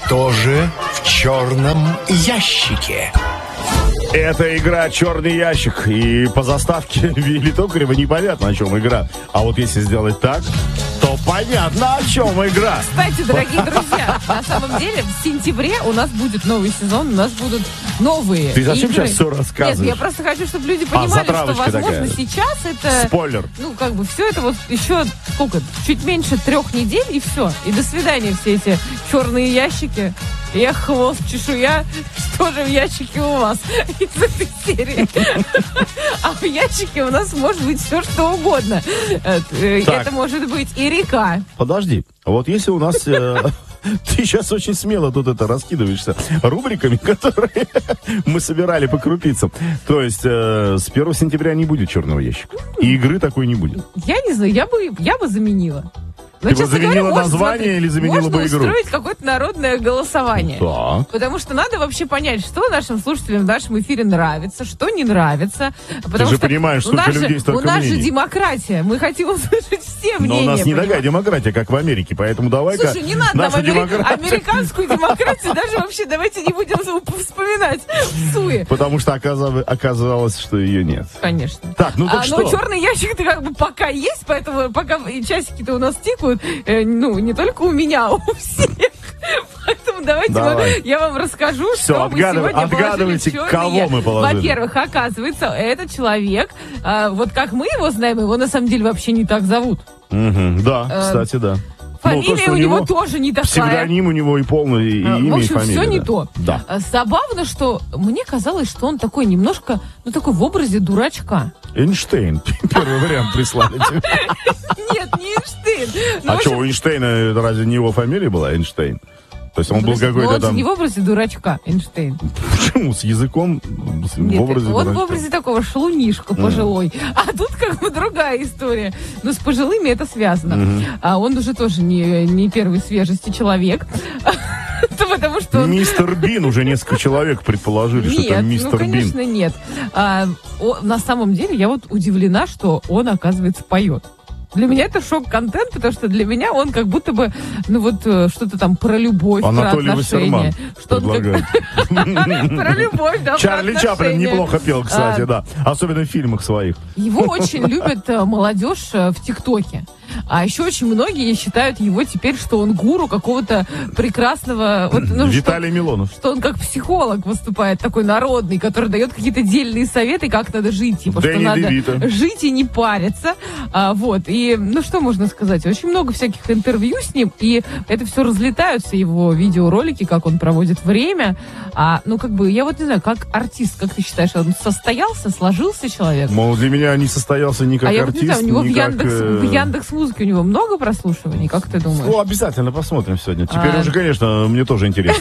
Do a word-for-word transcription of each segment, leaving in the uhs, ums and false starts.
Что же в черном ящике? Это игра «Черный ящик». И по заставке Вилли Токарева непонятно, о чем игра. А вот если сделать так, то понятно, о чем игра. Кстати, дорогие друзья, на самом деле в сентябре у нас будет новый сезон, у нас будут новые Ты зачем игры. сейчас все рассказываешь? Нет, я просто хочу, чтобы люди понимали, что, возможно, такая. сейчас это... Спойлер. Ну, как бы все это вот еще, сколько, чуть меньше трех недель, и все. И до свидания все эти черные ящики. Я хвост, чешуя, что же в ящике у вас из этой серии? А в ящике у нас может быть все, что угодно. Это может быть и река. Подожди, вот если у нас... Ты сейчас очень смело тут это раскидываешься рубриками, которые мы собирали по крупицам. То есть э, с первого сентября не будет черного ящика. И игры такой не будет. Я не знаю, я бы, я бы заменила. Но, Ты бы заменила говоря, название можно, или заменила можно бы игру? Можно устроить какое-то народное голосование. Да. Потому что надо вообще понять, что нашим слушателям в нашем эфире нравится, что не нравится. Ты же понимаешь, сколько людей, столько мнений. У нас мнений. же демократия. Мы хотим услышать все мнения. Но у нас не понимаешь? такая демократия, как в Америке, поэтому давай-ка... Слушай, не надо нам амери... демократию. американскую демократию, даже вообще давайте не будем вспоминать суе. Потому что оказалось, что ее нет. Конечно. Так, ну так а, что? Но черный ящик-то как бы пока есть, поэтому пока часики-то у нас тикают, э, ну, не только у меня, а у всех. Поэтому давайте Давай. вот я вам расскажу, Все, что отгадыв... мы сегодня отгадывайте, положили в кого черный. мы положили. Во-первых, оказывается, этот человек, э, вот как мы его знаем, его на самом деле вообще не так зовут. Угу, да, э, кстати, да. Фамилия ну, то, у него, него тоже не такая. Псевдоним у него и полное и а, имя, в общем, и фамилия. все не да. то. Да. Забавно, что мне казалось, что он такой немножко, ну такой в образе дурачка. Эйнштейн. Первый вариант прислали тебе. Нет, не Эйнштейн. А что, у Эйнштейна разве не его фамилия была Эйнштейн? То есть он был какой-то там... Он не в образе дурачка, Эйнштейн. Почему? С языком? Нет, в образе он дурачка. в образе такого шелунишка пожилой. Mm. А тут как бы другая история. Но с пожилыми это связано. Mm-hmm. А он уже тоже не, не первой свежести человек. Потому что он... Мистер Бин, уже несколько человек предположили, что это мистер Бин. Ну, конечно, Бин. нет. А, о, на самом деле, я вот удивлена, что он, оказывается, поет. Для меня это шок-контент, потому что для меня он как будто бы, ну вот, что-то там про любовь, Анатолий про отношения. Что он как... Про любовь, да, Чарли Чаплин неплохо пел, кстати, да. Особенно в фильмах своих. Его очень любят молодежь в ТикТоке. А еще очень многие считают его теперь, что он гуру какого-то прекрасного... Вот, ну, Виталий что, Милонов. Что он как психолог выступает, такой народный, который дает какие-то дельные советы, как надо жить. Типа, Дэнни что надо Девито. жить и не париться. А, вот. И, ну, что можно сказать? Очень много всяких интервью с ним, и это все разлетаются, его видеоролики, как он проводит время. А, ну, как бы, я вот не знаю, как артист, как ты считаешь, он состоялся, сложился человек? Мол, для меня не состоялся ни как а артист, я вот не знаю, у него ни в Яндекс, как... в Яндекс.Музыке у него много прослушиваний, как ты думаешь? Ну, обязательно посмотрим сегодня. Теперь а... уже, конечно, мне тоже интересно.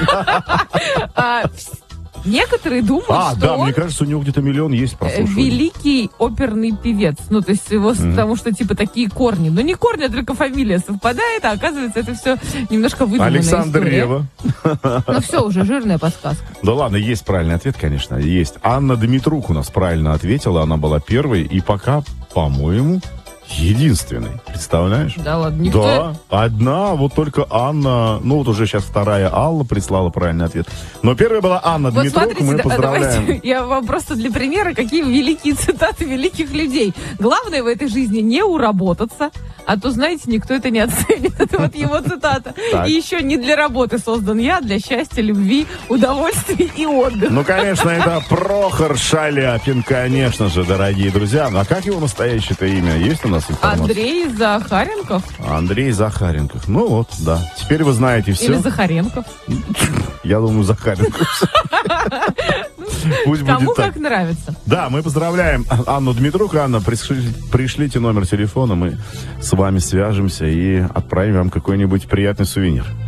Некоторые думают, а, что да, он мне кажется, у него где-то миллион есть прослушиваний. Великий оперный певец. Ну, то есть его, mm-hmm. потому что, типа, такие корни. Но не корни, а только фамилия совпадает, а оказывается, это все немножко выдуманная Александр история. Рева. Ну, все, уже жирная подсказка. Да ладно, есть правильный ответ, конечно, есть. Анна Дмитрук у нас правильно ответила, она была первой, и пока, по-моему, единственной. Представляешь? Да ладно, никто... Да, одна, вот только Анна, ну вот уже сейчас вторая Алла прислала правильный ответ. Но первая была Анна вот Дмитрук, смотрите, мы да, поздравляем. Давайте, я вам просто для примера, какие великие цитаты великих людей. Главное в этой жизни не уработаться, а то, знаете, никто это не оценит. Это вот его цитата. Так. И еще не для работы создан я, а для счастья, любви, удовольствия и отдыха. Ну, конечно, это Прохор Шаляпин, конечно же, дорогие друзья. А как его настоящее-то имя? Есть у нас информация? Андрей Захаренков. Андрей Захаренков. Ну вот, да. Теперь вы знаете все. Или Захаренков. Я думаю, Захаренков. Пусть Кому будет как так. нравится. Да, мы поздравляем Анну Дмитрук. Анна, пришлите, пришлите номер телефона, мы с вами свяжемся и отправим вам какой-нибудь приятный сувенир.